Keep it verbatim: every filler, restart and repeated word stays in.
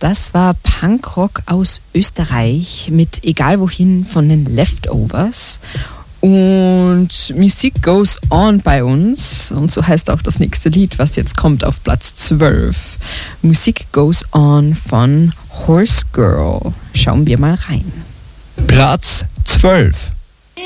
Das war Punkrock aus Österreich mit Egal wohin von den Leftovers. Und Musik goes on bei uns. Und so heißt auch das nächste Lied, was jetzt kommt auf Platz zwölf. Musik goes on von Horse Girl. Schauen wir mal rein. Platz zwölf.